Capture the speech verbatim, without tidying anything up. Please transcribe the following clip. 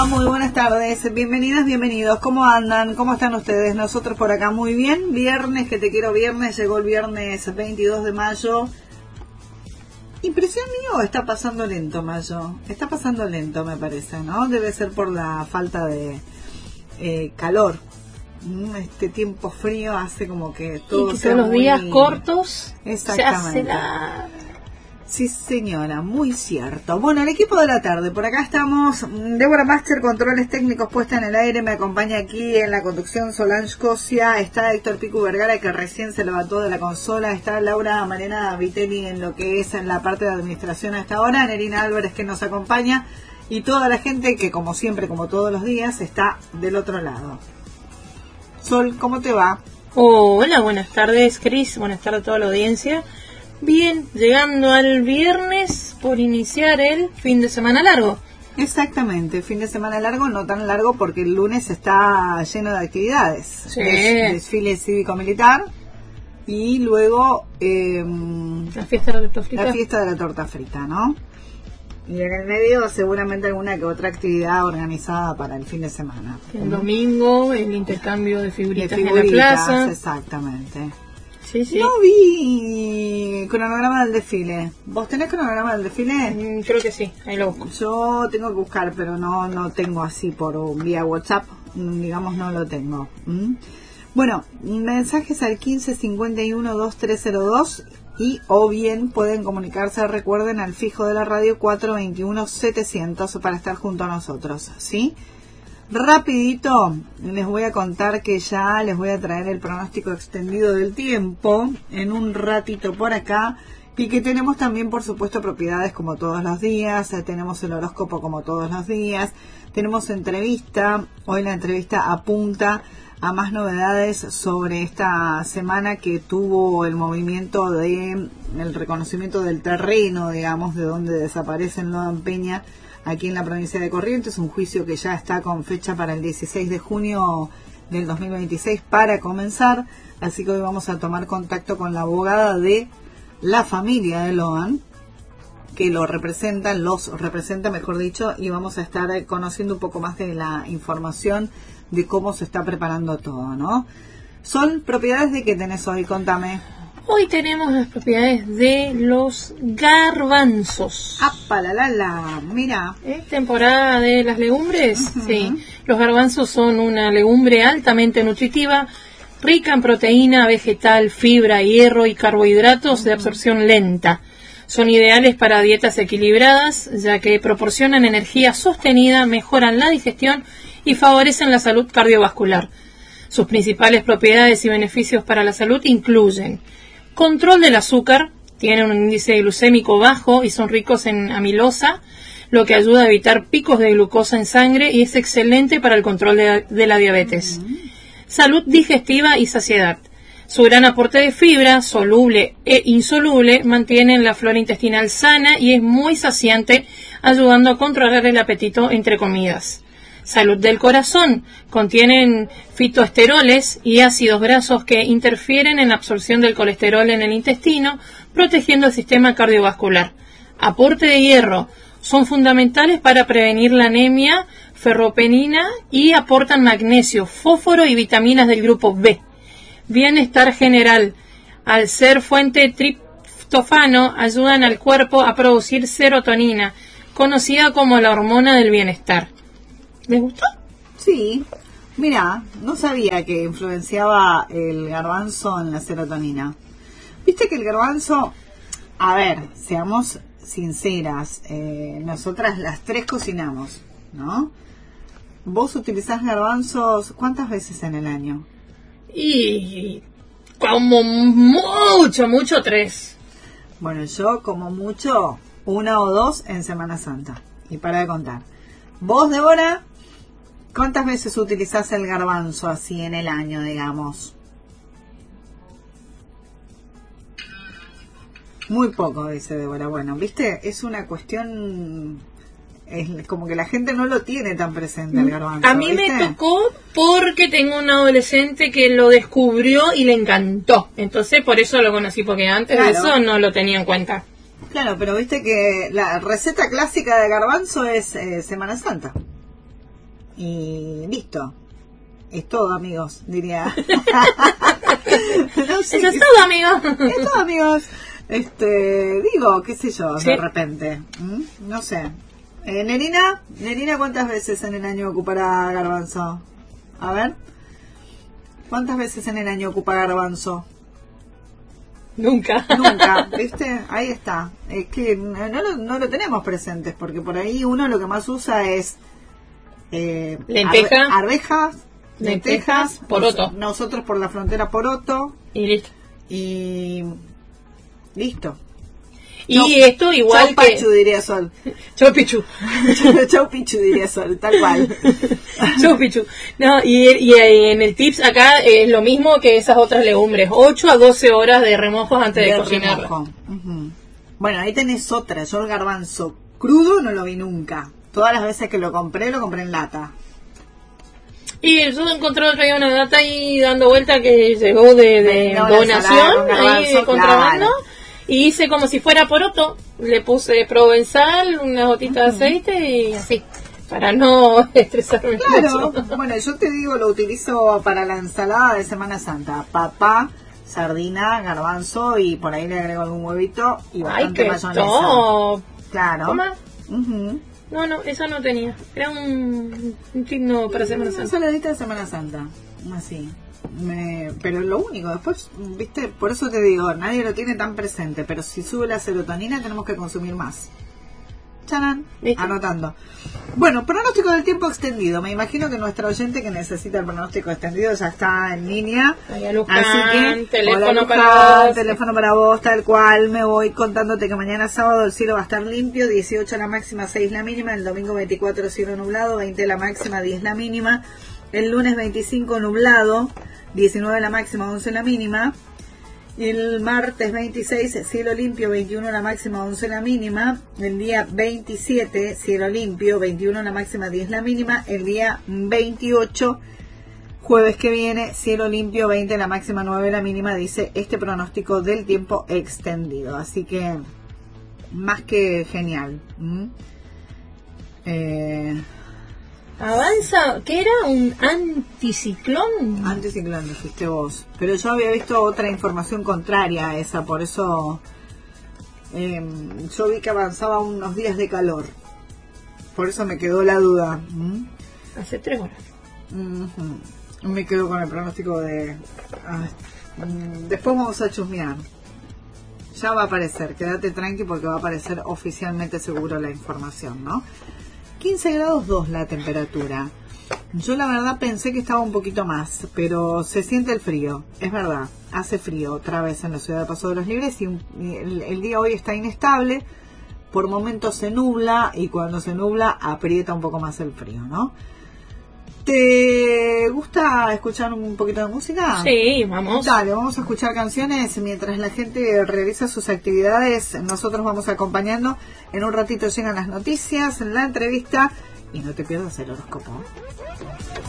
Muy buenas tardes, bienvenidas, bienvenidos. ¿Cómo andan? ¿Cómo están ustedes? Nosotros por acá muy bien. Viernes, que te quiero viernes, llegó el viernes veintidós de mayo. ¿Impresión mía o está pasando lento mayo? Está pasando lento, me parece, ¿no? Debe ser por la falta de eh, calor. Este tiempo frío hace como que todo y que sea todos los muy... días cortos. Exactamente. Se hace la... Sí, señora, muy cierto. Bueno, el equipo de la tarde, por acá estamos. Débora Master, controles técnicos puesta en el aire, me acompaña aquí en la conducción Solange Cosia, está Héctor Picu Vergara, que recién se levantó de la consola, está Laura Mariana Vitelli en lo que es en la parte de administración hasta ahora, Nerina Álvarez, que nos acompaña, y toda la gente que, como siempre, como todos los días, está del otro lado. Sol, ¿cómo te va? Oh, hola, buenas tardes, Cris, buenas tardes a toda la audiencia. Bien, llegando al viernes por iniciar el fin de semana largo. Exactamente, fin de semana largo, no tan largo porque el lunes está lleno de actividades. Sí. Des, desfile cívico-militar y luego eh, la fiesta de la torta frita. La fiesta de la torta frita, ¿no? Y en el medio seguramente alguna que otra actividad organizada para el fin de semana. El domingo, el intercambio de figuritas, de figuritas en la plaza. Exactamente. Sí, sí. No vi cronograma del desfile. ¿Vos tenés cronograma del desfile? Mm, creo que sí, ahí lo busco. Yo tengo que buscar, pero no no tengo así por vía WhatsApp, digamos, no lo tengo. ¿Mm? Bueno, mensajes al quince cincuenta y uno veintitrés cero dos y o bien pueden comunicarse, recuerden, al fijo de la radio cuatro veintiuno setecientos para estar junto a nosotros, ¿sí? Rapidito les voy a contar que ya les voy a traer el pronóstico extendido del tiempo en un ratito por acá, y que tenemos también, por supuesto, propiedades como todos los días, tenemos el horóscopo como todos los días, tenemos entrevista. Hoy la entrevista apunta a más novedades sobre esta semana que tuvo el movimiento de el reconocimiento del terreno, digamos, de donde desaparecen Lodan Peña, aquí en la provincia de Corrientes, un juicio que ya está con fecha para el dieciséis de junio del dos mil veintiséis para comenzar, así que hoy vamos a tomar contacto con la abogada de la familia de Lodan, que lo representa, los representa, mejor dicho, y vamos a estar conociendo un poco más de la información de cómo se está preparando todo, ¿no? Sol, ¿propiedades de qué tenés hoy? Contame. Hoy tenemos las propiedades de los garbanzos. ¡Apa, la, la, la! Mira. ¿Eh? Temporada de las legumbres. Uh-huh. Sí. Los garbanzos son una legumbre altamente nutritiva, rica en proteína vegetal, fibra, hierro y carbohidratos uh-huh. de absorción lenta. Son ideales para dietas equilibradas, ya que proporcionan energía sostenida, mejoran la digestión y favorecen la salud cardiovascular. Sus principales propiedades y beneficios para la salud incluyen control del azúcar, tienen un índice glucémico bajo y son ricos en amilosa, lo que ayuda a evitar picos de glucosa en sangre y es excelente para el control de, de la diabetes. Uh-huh. Salud digestiva y saciedad. Su gran aporte de fibra, soluble e insoluble, mantienen la flora intestinal sana y es muy saciante, ayudando a controlar el apetito entre comidas. Salud del corazón. Contienen fitoesteroles y ácidos grasos que interfieren en la absorción del colesterol en el intestino, protegiendo el sistema cardiovascular. Aporte de hierro. Son fundamentales para prevenir la anemia, ferropenina y aportan magnesio, fósforo y vitaminas del grupo B. Bienestar general. Al ser fuente de triptófano, ayudan al cuerpo a producir serotonina, conocida como la hormona del bienestar. ¿Les gustó? Sí. Mira, no sabía que influenciaba el garbanzo en la serotonina. Viste que el garbanzo, a ver, seamos sinceras, eh, nosotras las tres cocinamos, ¿no? ¿Vos utilizás garbanzos cuántas veces en el año? Y como mucho, mucho tres. Bueno, yo como mucho una o dos en Semana Santa. Y para de contar. ¿Vos, Débora? ¿Cuántas veces utilizás el garbanzo así en el año, digamos? Muy poco, dice Débora. Bueno, ¿viste? Es una cuestión... Es como que la gente no lo tiene tan presente el garbanzo. A mí ¿viste? me tocó porque tengo un adolescente que lo descubrió y le encantó. Entonces por eso lo conocí, porque antes claro. de eso no lo tenía en cuenta. Claro, pero viste que la receta clásica de garbanzo es eh, Semana Santa. y listo. Es todo, amigos, diría. No sé, eso es todo, amigos. Es todo, amigos. Este, digo, qué sé yo, ¿Sí? De repente. ¿Mm? No sé. Eh, Nerina, Nerina, ¿cuántas veces en el año ocupará Garbanzo? A ver. ¿Cuántas veces en el año ocupa Garbanzo? Nunca. Nunca, ¿viste? Ahí está. Es que no, no, lo, no lo tenemos presentes, porque por ahí uno lo que más usa es eh, lenteja, arve, arvejas, lentejas, lentejas, poroto. Nosotros por la frontera poroto. Y listo. Y listo. Y Chau, esto igual chau que... Pachu, diría Sol. Chau Pichu. Chau Pichu, diría Sol, tal cual. Chau Pichu. No, y, y en el tips acá es lo mismo que esas otras legumbres. ocho a doce horas de remojos antes de, de cocinar. Uh-huh. Bueno, ahí tenés otra. Yo el garbanzo crudo no lo vi nunca. Todas las veces que lo compré, lo compré en lata. Y yo encontré otro día una data ahí dando vuelta que llegó de, de no, donación, garbanzo, ahí de contrabando. Claro. Y hice como si fuera poroto. Le puse provenzal, una gotita uh-huh. de aceite y así. Para no estresarme claro. mucho. Bueno, yo te digo, lo utilizo para la ensalada de Semana Santa. Papá, sardina, garbanzo y por ahí le agrego algún huevito y bastante Ay, mayonesa. Top. Claro. ¿Cómo? Uh-huh. No, no, eso no tenía. Era un, un signo para Semana Santa. Una saladita de Semana Santa. Así. Me, pero lo único, después, viste, por eso te digo, nadie lo tiene tan presente, pero si sube la serotonina tenemos que consumir más. Chanán, anotando. Bueno, pronóstico del tiempo extendido. Me imagino que nuestro oyente que necesita el pronóstico extendido ya está en línea. Luján, así que, teléfono hola, Luján, para vos. teléfono para vos, tal cual. Me voy contándote que mañana sábado el cielo va a estar limpio, dieciocho la máxima, seis la mínima. El domingo veinticuatro cielo nublado, veinte la máxima, diez la mínima. El lunes veinticinco nublado, diecinueve la máxima, once la mínima. El martes veintiséis, cielo limpio, veintiuno la máxima, once la mínima. El día veintisiete, cielo limpio, veintiuno la máxima, diez la mínima. El día veintiocho, jueves que viene, cielo limpio, veinte la máxima, nueve la mínima, dice este pronóstico del tiempo extendido. Así que, más que genial. ¿Mm? Eh... Avanza, ¿qué era? ¿Un anticiclón? Anticiclón, dijiste vos. Pero yo había visto otra información contraria a esa, por eso eh, yo vi que avanzaba unos días de calor. Por eso me quedó la duda. ¿Mm? Hace tres horas. Uh-huh. Me quedo con el pronóstico de... Ah, después vamos a chusmear. Ya va a aparecer, quédate tranqui porque va a aparecer oficialmente seguro la información, ¿no? quince grados dos la temperatura. Yo la verdad pensé que estaba un poquito más, pero se siente el frío, es verdad, hace frío otra vez en la ciudad de Paso de los Libres y el, el día hoy está inestable, por momentos se nubla y cuando se nubla aprieta un poco más el frío, ¿no? ¿Te gusta escuchar un poquito de música? Sí, vamos. Dale, vamos a escuchar canciones mientras la gente realiza sus actividades. Nosotros vamos acompañando. En un ratito llegan las noticias, la entrevista y no te pierdas el horóscopo.